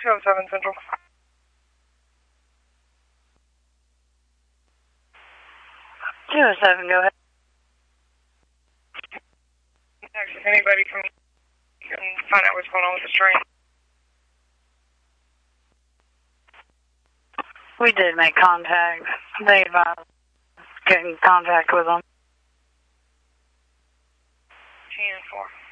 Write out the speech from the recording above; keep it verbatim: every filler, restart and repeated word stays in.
two oh seven Central. two oh seven, go ahead. If anybody can, can find out what's going on with this train. We did make contact. They advised get in contact with them. ten four.